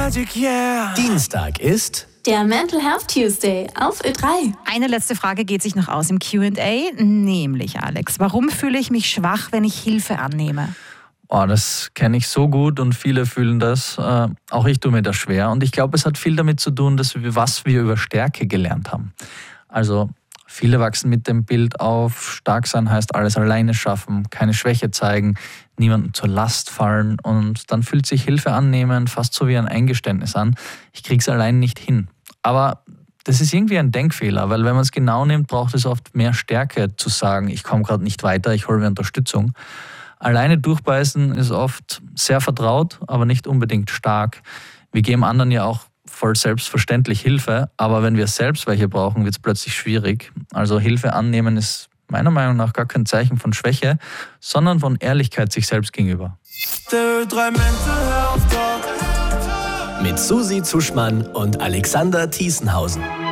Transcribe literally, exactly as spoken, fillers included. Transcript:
Magic, yeah. Dienstag ist der Mental Health Tuesday auf Ö drei. Eine letzte Frage geht sich noch aus im Q and A, nämlich Alex, warum fühle ich mich schwach, wenn ich Hilfe annehme? Oh, das kenne ich so gut und viele fühlen das. Äh, auch ich tue mir das schwer. Und ich glaube, es hat viel damit zu tun, dass wir, was wir über Stärke gelernt haben. Also viele wachsen mit dem Bild auf, stark sein heißt alles alleine schaffen, keine Schwäche zeigen, niemandem zur Last fallen. Und dann fühlt sich Hilfe annehmen fast so wie ein Eingeständnis an. Ich krieg's allein nicht hin. Aber das ist irgendwie ein Denkfehler, weil wenn man es genau nimmt, braucht es oft mehr Stärke zu sagen, ich komme gerade nicht weiter, ich hole mir Unterstützung. Alleine durchbeißen ist oft sehr vertraut, aber nicht unbedingt stark. Wir geben anderen ja auch voll selbstverständlich Hilfe, aber wenn wir selbst welche brauchen, wird es plötzlich schwierig. Also Hilfe annehmen ist meiner Meinung nach gar kein Zeichen von Schwäche, sondern von Ehrlichkeit sich selbst gegenüber. Der Ö drei Mental Health Talk. mit Susi Zuschmann und Alexander Thiesenhausen.